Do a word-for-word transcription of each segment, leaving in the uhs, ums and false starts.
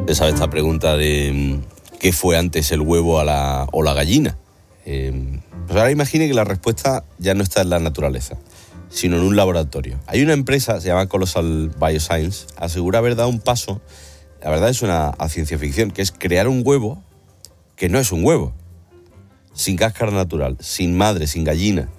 Esa esta pregunta de ¿qué fue antes, el huevo a la, o la gallina? Eh, pues ahora imagine que la respuesta ya no está en la naturaleza, sino en un laboratorio. Hay una empresa, se llama Colossal Bioscience, asegura haber dado un paso, la verdad es una a ciencia ficción, que es crear un huevo que no es un huevo, sin cáscara natural, sin madre, sin gallina.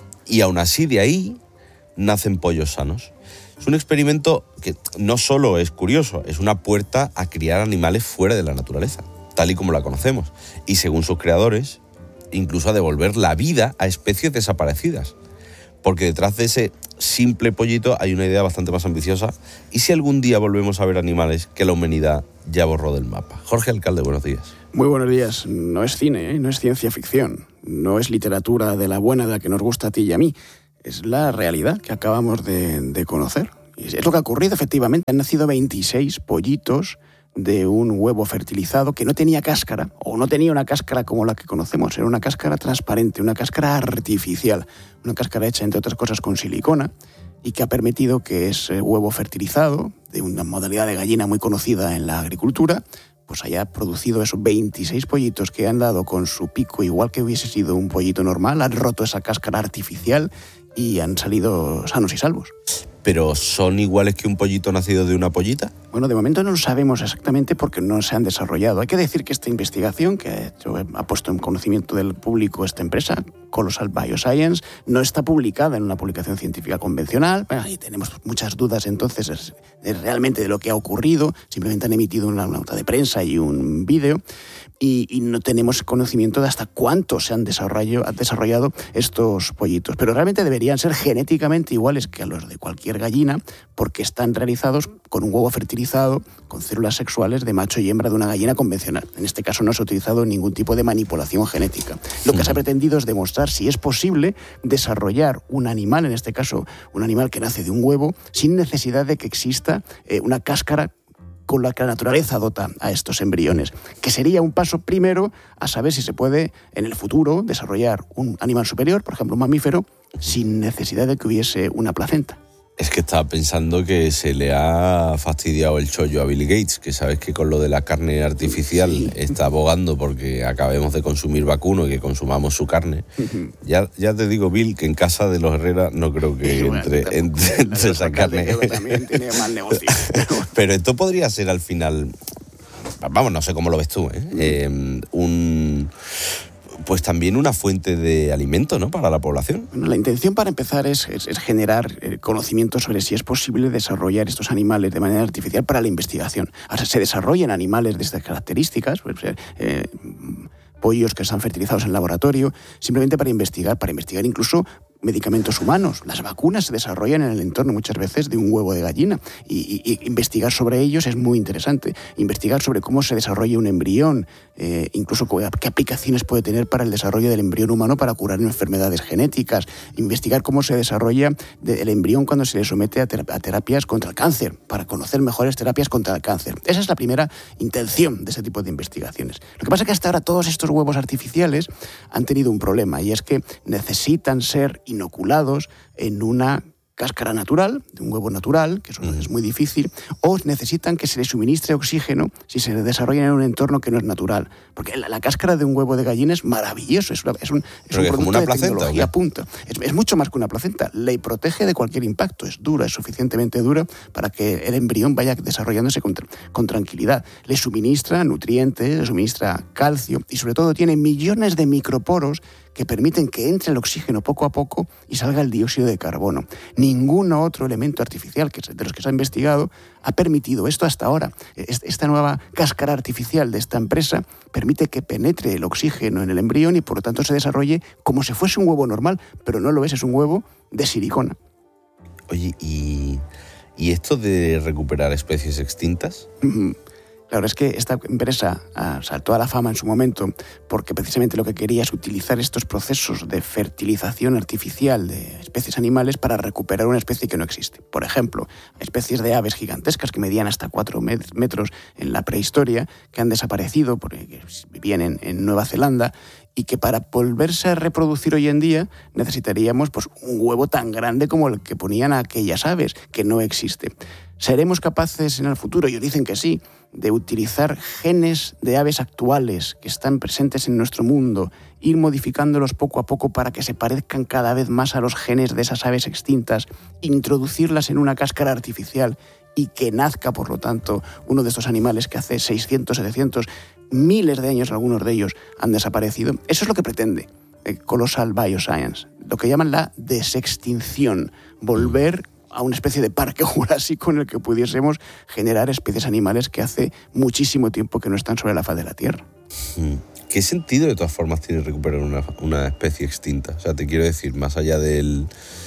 Y aún así de ahí nacen pollos sanos. Es un experimento que no solo es curioso, es una puerta a criar animales fuera de la naturaleza, tal y como la conocemos. Y según sus creadores, incluso a devolver la vida a especies desaparecidas. Porque detrás de ese simple pollito hay una idea bastante más ambiciosa. ¿Y si algún día volvemos a ver animales que la humanidad ya borró del mapa? Jorge Alcalde, buenos días. Muy buenos días. No es cine, ¿eh? No es ciencia ficción. No es literatura de la buena, de la que nos gusta a ti y a mí. Es la realidad que acabamos de, de conocer. Y es lo que ha ocurrido, efectivamente. Han nacido veintiséis pollitos de un huevo fertilizado que no tenía cáscara, o no tenía una cáscara como la que conocemos, era una cáscara transparente, una cáscara artificial, una cáscara hecha, entre otras cosas, con silicona, y que ha permitido que ese huevo fertilizado, de una modalidad de gallina muy conocida en la agricultura, pues haya producido esos veintiséis pollitos que han dado con su pico, igual que hubiese sido un pollito normal, han roto esa cáscara artificial y han salido sanos y salvos. ¿Pero son iguales que un pollito nacido de una pollita? Bueno, de momento no lo sabemos exactamente porque no se han desarrollado. Hay que decir que esta investigación, que ha, hecho, ha puesto en conocimiento del público esta empresa, Colossal Bioscience, no está publicada en una publicación científica convencional. Bueno, ahí tenemos muchas dudas entonces es, es realmente de lo que ha ocurrido. Simplemente han emitido una, una nota de prensa y un vídeo. Y, y no tenemos conocimiento de hasta cuánto se han desarrollado, han desarrollado estos pollitos. Pero realmente deberían ser genéticamente iguales que a los de cualquier gallina, porque están realizados con un huevo fertilizado, con células sexuales de macho y hembra de una gallina convencional. En este caso no se ha utilizado ningún tipo de manipulación genética. Lo que se ha pretendido es demostrar si es posible desarrollar un animal, en este caso un animal que nace de un huevo, sin necesidad de que exista eh, una cáscara con la que la naturaleza dota a estos embriones, que sería un paso primero a saber si se puede en el futuro desarrollar un animal superior, por ejemplo un mamífero, sin necesidad de que hubiese una placenta. Es que estaba pensando que se le ha fastidiado el chollo a Bill Gates, que sabes que con lo de la carne artificial sí. Está abogando porque acabemos de consumir vacuno y que consumamos su carne. Uh-huh. Ya, ya te digo, Bill, que en casa de los Herrera no creo que sí, bueno, entre, entre, entre esa carne. Creo que también tiene mal negocio. Pero esto podría ser al final, vamos, no sé cómo lo ves tú, ¿eh? Uh-huh. eh un... pues también una fuente de alimento, ¿no?, para la población. Bueno, la intención para empezar es, es, es generar eh, conocimiento sobre si es posible desarrollar estos animales de manera artificial para la investigación. Ahora, se desarrollan animales de estas características, pues, eh, pollos que están fertilizados en laboratorio, simplemente para investigar, para investigar incluso medicamentos humanos. Las vacunas se desarrollan en el entorno muchas veces de un huevo de gallina y, y, y investigar sobre ellos es muy interesante. Investigar sobre cómo se desarrolla un embrión, eh, incluso qué aplicaciones puede tener para el desarrollo del embrión humano para curar enfermedades genéticas. Investigar cómo se desarrolla el embrión cuando se le somete a, ter- a terapias contra el cáncer, para conocer mejores terapias contra el cáncer. Esa es la primera intención de ese tipo de investigaciones. Lo que pasa es que hasta ahora todos estos huevos artificiales han tenido un problema y es que necesitan ser inoculados en una cáscara natural, de un huevo natural, que eso es muy difícil, o necesitan que se les suministre oxígeno si se desarrollan en un entorno que no es natural. Porque la, la cáscara de un huevo de gallina es maravilloso, es, una, es un, es un es producto una de placenta, tecnología punta. Es, es mucho más que una placenta, le protege de cualquier impacto, es dura, es suficientemente dura para que el embrión vaya desarrollándose con, con tranquilidad. Le suministra nutrientes, le suministra calcio y sobre todo tiene millones de microporos que permiten que entre el oxígeno poco a poco y salga el dióxido de carbono. Ningún otro elemento artificial que de los que se ha investigado ha permitido esto hasta ahora. Esta nueva cáscara artificial de esta empresa permite que penetre el oxígeno en el embrión y por lo tanto se desarrolle como si fuese un huevo normal, pero no lo es, es un huevo de silicona. Oye, ¿y, y esto de recuperar especies extintas? Mm-hmm. La verdad es que esta empresa uh, saltó a la fama en su momento porque precisamente lo que quería es utilizar estos procesos de fertilización artificial de especies animales para recuperar una especie que no existe. Por ejemplo, especies de aves gigantescas que medían hasta cuatro metros en la prehistoria, que han desaparecido porque vivían en, en Nueva Zelanda y que para volverse a reproducir hoy en día necesitaríamos pues, un huevo tan grande como el que ponían aquellas aves, que no existe. ¿Seremos capaces en el futuro, ellos dicen que sí, de utilizar genes de aves actuales que están presentes en nuestro mundo, ir modificándolos poco a poco para que se parezcan cada vez más a los genes de esas aves extintas, introducirlas en una cáscara artificial y que nazca, por lo tanto, uno de estos animales que hace seiscientos, setecientos, miles de años, algunos de ellos, han desaparecido? Eso es lo que pretende eh, Colossal Bioscience, lo que llaman la desextinción, volver a una especie de parque jurásico en el que pudiésemos generar especies animales que hace muchísimo tiempo que no están sobre la faz de la Tierra. ¿Qué sentido de todas formas tiene recuperar una, una especie extinta? O sea, te quiero decir, más allá del,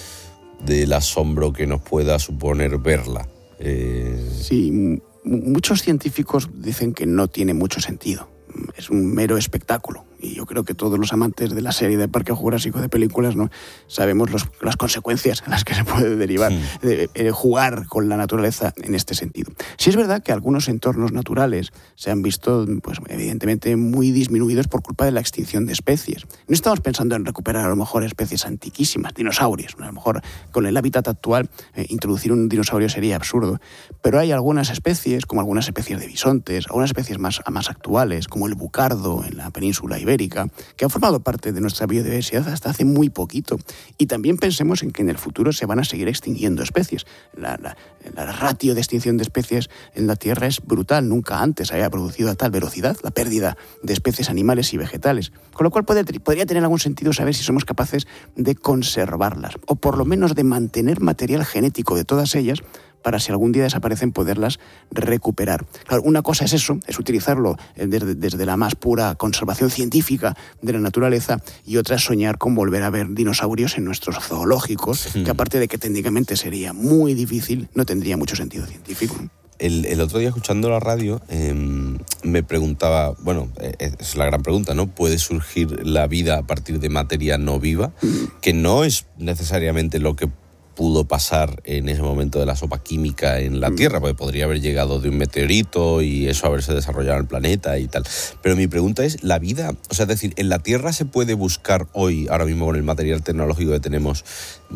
del asombro que nos pueda suponer verla. Eh... Sí, m- muchos científicos dicen que no tiene mucho sentido. Es un mero espectáculo. Y yo creo que todos los amantes de la serie de Parque Jurásico de películas, ¿no?, sabemos los, las consecuencias a las que se puede derivar sí. de, de jugar con la naturaleza en este sentido. Sí es verdad que algunos entornos naturales se han visto, pues, evidentemente muy disminuidos por culpa de la extinción de especies. No estamos pensando en recuperar a lo mejor especies antiquísimas, dinosaurios. A lo mejor con el hábitat actual eh, introducir un dinosaurio sería absurdo. Pero hay algunas especies, como algunas especies de bisontes, algunas especies más, más actuales, como el bucardo en la península ibérica, que han formado parte de nuestra biodiversidad hasta hace muy poquito. Y también pensemos en que en el futuro se van a seguir extinguiendo especies. La, la, la ratio de extinción de especies en la Tierra es brutal. Nunca antes había producido a tal velocidad la pérdida de especies animales y vegetales. Con lo cual puede, podría tener algún sentido saber si somos capaces de conservarlas, o por lo menos de mantener material genético de todas ellas, para si algún día desaparecen poderlas recuperar. Claro, una cosa es eso, es utilizarlo desde, desde la más pura conservación científica de la naturaleza, y otra es soñar con volver a ver dinosaurios en nuestros zoológicos, sí. que aparte de que técnicamente sería muy difícil, no tendría mucho sentido científico. El, el otro día, escuchando la radio, eh, me preguntaba, bueno, eh, es la gran pregunta, ¿no? ¿Puede surgir la vida a partir de materia no viva? Mm. Que no es necesariamente lo que pudo pasar en ese momento de la sopa química en la Tierra, porque podría haber llegado de un meteorito y eso haberse desarrollado en el planeta y tal. Pero mi pregunta es, ¿la vida, o sea, es decir, en la Tierra se puede buscar hoy, ahora mismo con el material tecnológico que tenemos,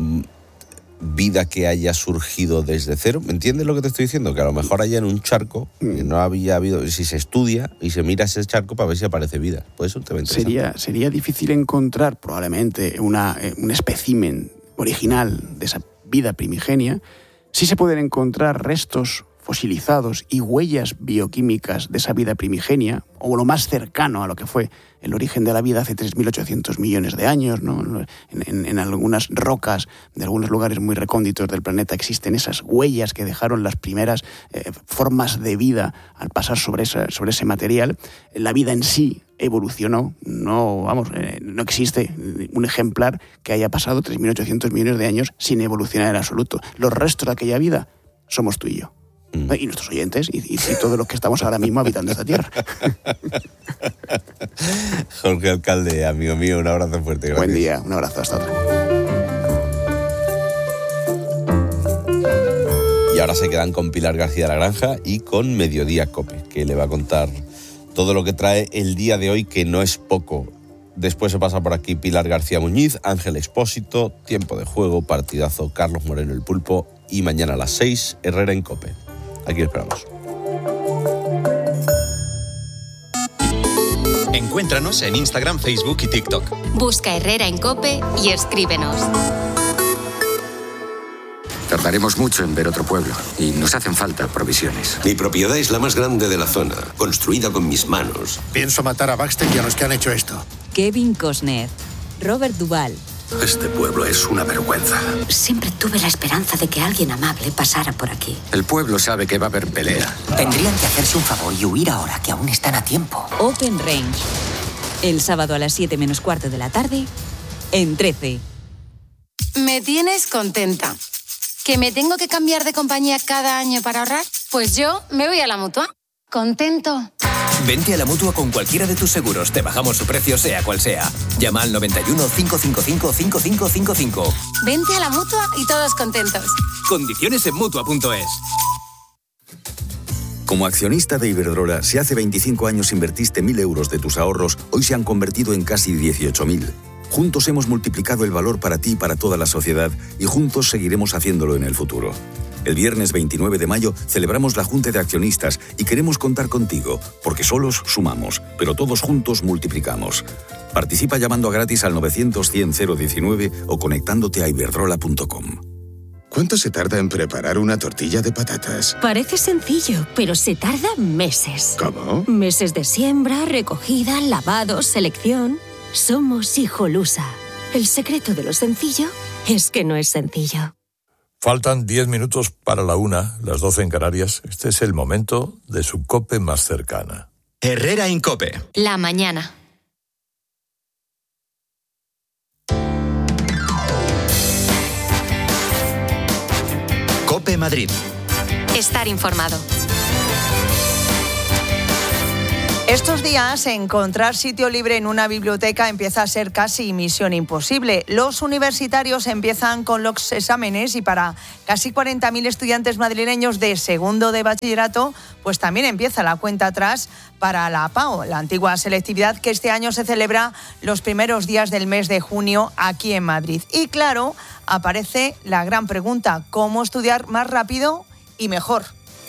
vida que haya surgido desde cero? ¿Me entiendes lo que te estoy diciendo? Que a lo mejor haya en un charco que no había habido, si se estudia y se mira ese charco para ver si aparece vida. Puede ser un tema interesante. Sería, sería difícil encontrar probablemente una, un espécimen original de esa vida primigenia. Sí se pueden encontrar restos fosilizados y huellas bioquímicas de esa vida primigenia, o lo más cercano a lo que fue el origen de la vida hace tres mil ochocientos millones de años, ¿no? En, en, en algunas rocas de algunos lugares muy recónditos del planeta existen esas huellas que dejaron las primeras eh, formas de vida al pasar sobre, esa, sobre ese material. La vida en sí evolucionó, no, vamos, eh, no existe un ejemplar que haya pasado tres mil ochocientos millones de años sin evolucionar en absoluto. Los restos de aquella vida somos tú y yo. Mm. Y nuestros oyentes y, y, y todos los que estamos ahora mismo habitando esta tierra. Jorge Alcalde, amigo mío, un abrazo fuerte. Gracias. Buen día, un abrazo, hasta otra. Y ahora se quedan con Pilar García de la Granja y con Mediodía Cope, que le va a contar todo lo que trae el día de hoy, que no es poco. Después se pasa por aquí Pilar García Muñiz, Ángel Expósito, Tiempo de Juego, partidazo, Carlos Moreno el Pulpo, y mañana a las seis, Herrera en Cope. Aquí esperamos. Encuéntranos en Instagram, Facebook y TikTok. Busca Herrera en Cope y escríbenos. Tardaremos mucho en ver otro pueblo y nos hacen falta provisiones. Mi propiedad es la más grande de la zona, construida con mis manos. Pienso matar a Baxter y a los que han hecho esto. Kevin Costner, Robert Duvall. Este pueblo es una vergüenza. Siempre tuve la esperanza de que alguien amable pasara por aquí. El pueblo sabe que va a haber pelea. Tendrían que hacerse un favor y huir ahora, que aún están a tiempo. Open Range. El sábado a las siete menos cuarto de la tarde, en trece. Me tienes contenta. ¿Que me tengo que cambiar de compañía cada año para ahorrar? Pues yo me voy a la Mutua. ¿Contento? Vente a la Mutua con cualquiera de tus seguros. Te bajamos su precio, sea cual sea. Llama al noventa y uno, cinco cinco cinco, cinco cinco cinco cinco. Vente a la Mutua y todos contentos. Condiciones en Mutua punto es. Como accionista de Iberdrola, si hace veinticinco años invertiste mil euros de tus ahorros, hoy se han convertido en casi dieciocho mil. Juntos hemos multiplicado el valor para ti y para toda la sociedad, y juntos seguiremos haciéndolo en el futuro. El viernes veintinueve de mayo celebramos la Junta de Accionistas y queremos contar contigo, porque solos sumamos, pero todos juntos multiplicamos. Participa llamando a gratis al novecientos cien cero diecinueve o conectándote a iberdrola punto com. ¿Cuánto se tarda en preparar una tortilla de patatas? Parece sencillo, pero se tarda meses. ¿Cómo? Meses de siembra, recogida, lavado, selección. Somos Hijolusa. El secreto de lo sencillo es que no es sencillo. Faltan diez minutos para la una, las doce en Canarias. Este es el momento de su COPE más cercana. Herrera Incope. La mañana. COPE Madrid. Estar informado. Estos días, encontrar sitio libre en una biblioteca empieza a ser casi misión imposible. Los universitarios empiezan con los exámenes y para casi cuarenta mil estudiantes madrileños de segundo de bachillerato, pues también empieza la cuenta atrás para la P A O, la antigua selectividad que este año se celebra los primeros días del mes de junio aquí en Madrid. Y claro, aparece la gran pregunta: ¿cómo estudiar más rápido y mejor?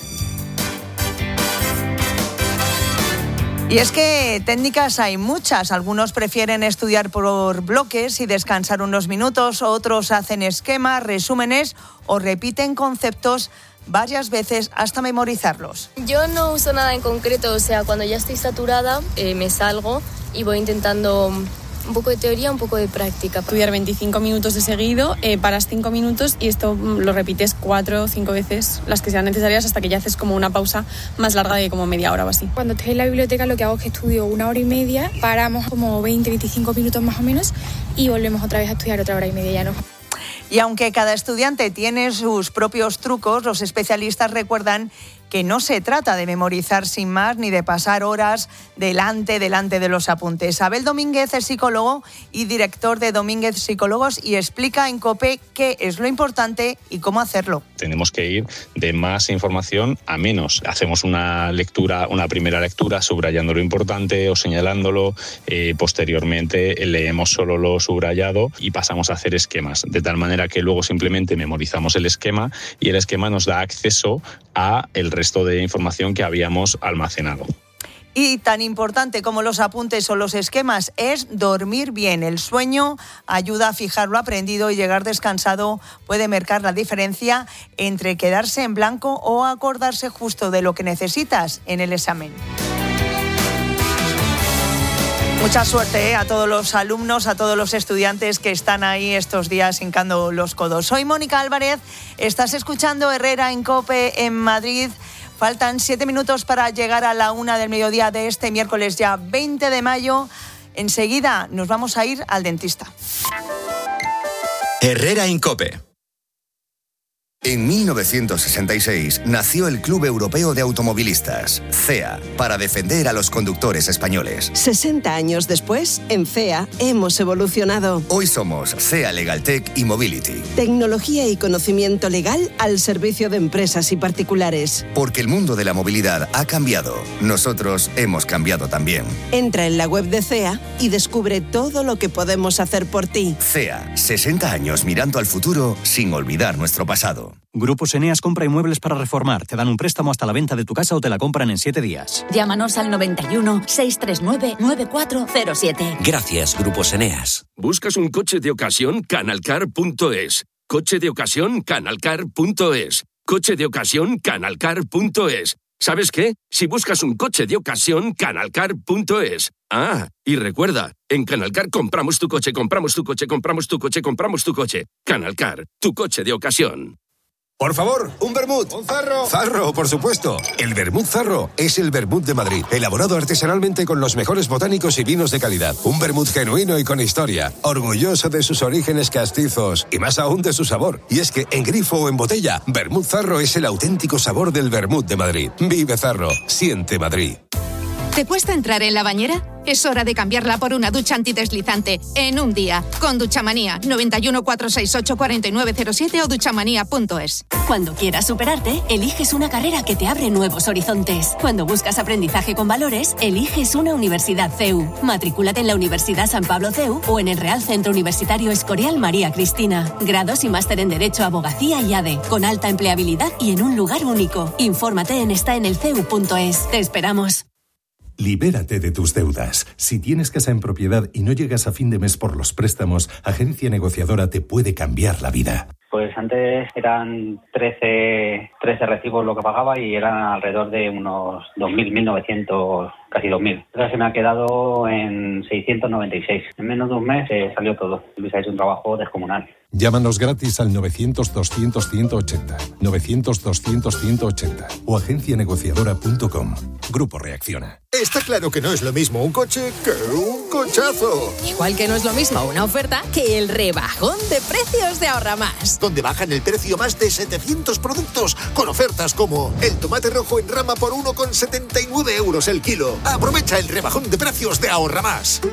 Y es que técnicas hay muchas. Algunos prefieren estudiar por bloques y descansar unos minutos, otros hacen esquemas, resúmenes o repiten conceptos varias veces hasta memorizarlos. Yo no uso nada en concreto, o sea, cuando ya estoy saturada eh, me salgo y voy intentando un poco de teoría, un poco de práctica. Estudiar veinticinco minutos de seguido, eh, paras cinco minutos y esto lo repites cuatro o cinco veces, las que sean necesarias, hasta que ya haces como una pausa más larga de como media hora o así. Cuando estoy en la biblioteca lo que hago es que estudio una hora y media, paramos como veinte a veinticinco minutos más o menos y volvemos otra vez a estudiar otra hora y media, ya no. Y aunque cada estudiante tiene sus propios trucos, los especialistas recuerdan que no se trata de memorizar sin más ni de pasar horas delante, delante de los apuntes. Abel Domínguez es psicólogo y director de Domínguez Psicólogos y explica en COPE qué es lo importante y cómo hacerlo. Tenemos que ir de más información a menos. Hacemos una lectura, una primera lectura subrayando lo importante o señalándolo. Eh, posteriormente leemos solo lo subrayado y pasamos a hacer esquemas, de tal manera que luego simplemente memorizamos el esquema y el esquema nos da acceso a el resto de información que habíamos almacenado. Y tan importante como los apuntes o los esquemas es dormir bien. El sueño ayuda a fijar lo aprendido y llegar descansado puede marcar la diferencia entre quedarse en blanco o acordarse justo de lo que necesitas en el examen. Mucha suerte ¿eh? a todos los alumnos, a todos los estudiantes que están ahí estos días hincando los codos. Soy Mónica Álvarez, estás escuchando Herrera en COPE en Madrid. Faltan siete minutos para llegar a la una del mediodía de este miércoles ya veinte de mayo. Enseguida nos vamos a ir al dentista. Herrera en COPE. En mil novecientos sesenta y seis nació el Club Europeo de Automovilistas, C E A, para defender a los conductores españoles. sesenta años después, en C E A hemos evolucionado. Hoy somos C E A Legaltech y Mobility. Tecnología y conocimiento legal al servicio de empresas y particulares. Porque el mundo de la movilidad ha cambiado. Nosotros hemos cambiado también. Entra en la web de C E A y descubre todo lo que podemos hacer por ti. C E A, sesenta años mirando al futuro sin olvidar nuestro pasado. Grupos Eneas compra inmuebles para reformar. Te dan un préstamo hasta la venta de tu casa o te la compran en siete días. Llámanos al noventa y uno, seiscientos treinta y nueve, noventa y cuatro cero siete. Gracias, Grupos Eneas. ¿Buscas un coche de ocasión? Canalcar punto es. Coche de ocasión? Canalcar punto es. Coche de ocasión? Canalcar punto es. ¿Sabes qué? Si buscas un coche de ocasión, Canalcar punto es. Ah, y recuerda, en Canalcar compramos tu coche, compramos tu coche, compramos tu coche, compramos tu coche. Canalcar, tu coche de ocasión. Por favor, un vermut. Un zarro. Zarro, por supuesto. El vermut Zarro es el vermut de Madrid, elaborado artesanalmente con los mejores botánicos y vinos de calidad. Un vermut genuino y con historia, orgulloso de sus orígenes castizos y más aún de su sabor. Y es que en grifo o en botella, vermut Zarro es el auténtico sabor del vermut de Madrid. Vive Zarro, siente Madrid. ¿Te cuesta entrar en la bañera? Es hora de cambiarla por una ducha antideslizante en un día. Con Duchamanía. noventa y uno, cuatrocientos sesenta y ocho, cuarenta y nueve cero siete o duchamanía punto es. Cuando quieras superarte, eliges una carrera que te abre nuevos horizontes. Cuando buscas aprendizaje con valores, eliges una universidad C E U. Matrículate en la Universidad San Pablo C E U o en el Real Centro Universitario Escorial María Cristina. Grados y máster en Derecho, Abogacía y A D E, con alta empleabilidad y en un lugar único. Infórmate en está en el c e u punto es. Te esperamos. Libérate de tus deudas. Si tienes casa en propiedad y no llegas a fin de mes por los préstamos, Agencia Negociadora te puede cambiar la vida. Pues antes eran trece, trece recibos lo que pagaba y eran alrededor de unos dos mil, mil novecientos, casi dos mil. Ahora se me ha quedado en seiscientos noventa y seis. En menos de un mes eh, salió todo. Luis ha hecho un trabajo descomunal. Llámanos gratis al novecientos, doscientos, ciento ochenta, novecientos, doscientos, ciento ochenta o agencia negociadora punto com. Grupo Reacciona. Está claro que no es lo mismo un coche que un cochazo. Igual que no es lo mismo una oferta que el rebajón de precios de Ahorra Más. Donde bajan el precio más de setecientos productos con ofertas como el tomate rojo en rama por uno con setenta y nueve euros el kilo. Aprovecha el rebajón de precios de Ahorra Más.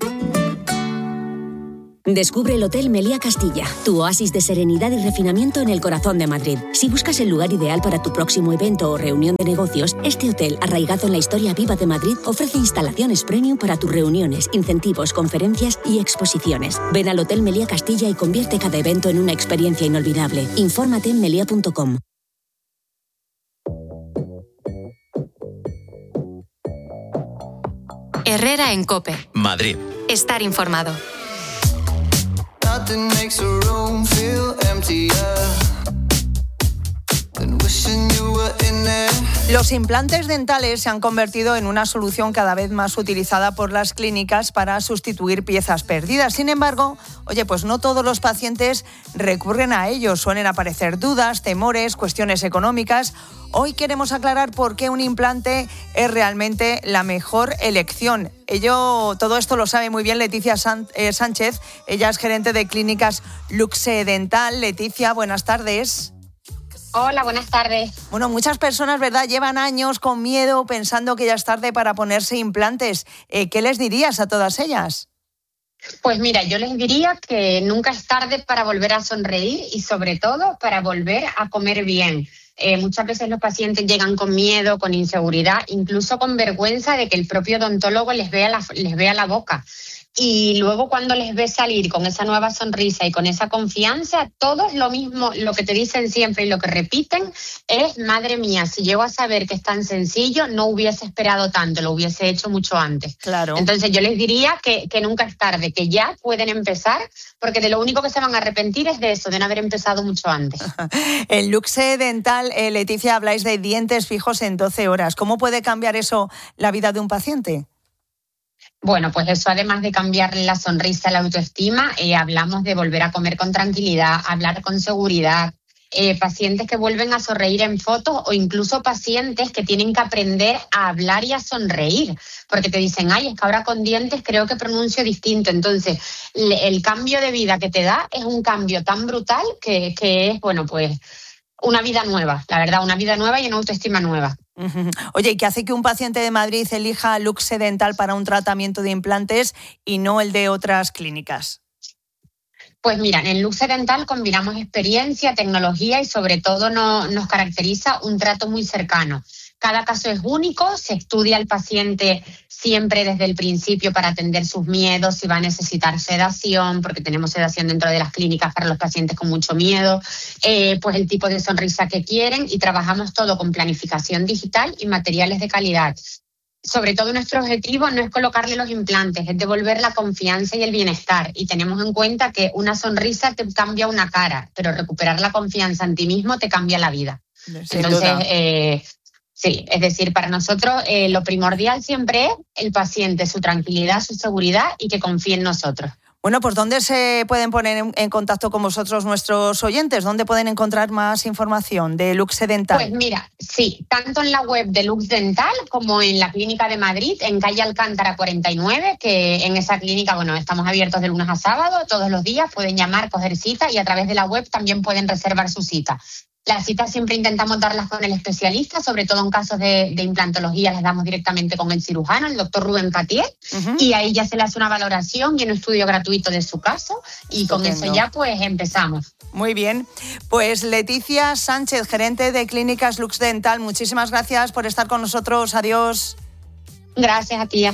Descubre el Hotel Meliá Castilla, tu oasis de serenidad y refinamiento en el corazón de Madrid. Si buscas el lugar ideal para tu próximo evento o reunión de negocios, este hotel, arraigado en la historia viva de Madrid, ofrece instalaciones premium para tus reuniones, incentivos, conferencias y exposiciones. Ven al Hotel Meliá Castilla y convierte cada evento en una experiencia inolvidable. Infórmate en meliá punto com. Herrera en COPE. Madrid. Estar informado. Nothing makes a room feel emptier than wishing you were in there. Los implantes dentales se han convertido en una solución cada vez más utilizada por las clínicas para sustituir piezas perdidas. Sin embargo, oye, pues no todos los pacientes recurren a ellos. Suelen aparecer dudas, temores, cuestiones económicas. Hoy queremos aclarar por qué un implante es realmente la mejor elección. Ello, todo esto lo sabe muy bien Leticia San, eh, Sánchez. Ella es gerente de clínicas Luxe Dental. Leticia, buenas tardes. Hola, buenas tardes. Bueno, muchas personas, ¿verdad?, llevan años con miedo pensando que ya es tarde para ponerse implantes. Eh, ¿Qué les dirías a todas ellas? Pues mira, yo les diría que nunca es tarde para volver a sonreír y sobre todo para volver a comer bien. Eh, muchas veces los pacientes llegan con miedo, con inseguridad, incluso con vergüenza de que el propio odontólogo les vea la, les vea la boca. Y luego cuando les ves salir con esa nueva sonrisa y con esa confianza, todos lo mismo, lo que te dicen siempre y lo que repiten es: madre mía, si llego a saber que es tan sencillo, no hubiese esperado tanto, lo hubiese hecho mucho antes. Claro. Entonces yo les diría que, que nunca es tarde, que ya pueden empezar, porque de lo único que se van a arrepentir es de eso, de no haber empezado mucho antes. En Luxe Dental, eh, Leticia, habláis de dientes fijos en doce horas. ¿Cómo puede cambiar eso la vida de un paciente? Bueno, pues eso, además de cambiarle la sonrisa, la autoestima, eh, hablamos de volver a comer con tranquilidad, hablar con seguridad, eh, pacientes que vuelven a sonreír en fotos o incluso pacientes que tienen que aprender a hablar y a sonreír, porque te dicen, ay, es que ahora con dientes creo que pronuncio distinto. Entonces, le, el cambio de vida que te da es un cambio tan brutal que, que es, bueno, pues una vida nueva, la verdad, una vida nueva y una autoestima nueva. Oye, ¿y qué hace que un paciente de Madrid elija Luxe Dental para un tratamiento de implantes y no el de otras clínicas? Pues mira, en Luxe Dental combinamos experiencia, tecnología y sobre todo no, nos caracteriza un trato muy cercano. Cada caso es único, se estudia al paciente siempre desde el principio para atender sus miedos, si va a necesitar sedación, porque tenemos sedación dentro de las clínicas para los pacientes con mucho miedo, eh, pues el tipo de sonrisa que quieren, y trabajamos todo con planificación digital y materiales de calidad. Sobre todo nuestro objetivo no es colocarle los implantes, es devolver la confianza y el bienestar, y tenemos en cuenta que una sonrisa te cambia una cara, pero recuperar la confianza en ti mismo te cambia la vida. Sin Entonces, duda. eh, sí, es decir, para nosotros eh, lo primordial siempre es el paciente, su tranquilidad, su seguridad y que confíe en nosotros. Bueno, pues ¿dónde se pueden poner en, en contacto con vosotros nuestros oyentes? ¿Dónde pueden encontrar más información de Luxe Dental? Pues mira, sí, tanto en la web de Luxe Dental como en la Clínica de Madrid, en calle Alcántara cuarenta y nueve, que en esa clínica, bueno, estamos abiertos de lunes a sábado, todos los días, pueden llamar, coger cita, y a través de la web también pueden reservar su cita. Las citas siempre intentamos darlas con el especialista, sobre todo en casos de, de implantología las damos directamente con el cirujano, el doctor Rubén Catier, uh-huh. y ahí ya se le hace una valoración y un estudio gratuito de su caso y Estupendo. Con eso ya pues empezamos. Muy bien, pues Leticia Sánchez, gerente de Clínicas Lux Dental, muchísimas gracias por estar con nosotros, adiós. Gracias a ti.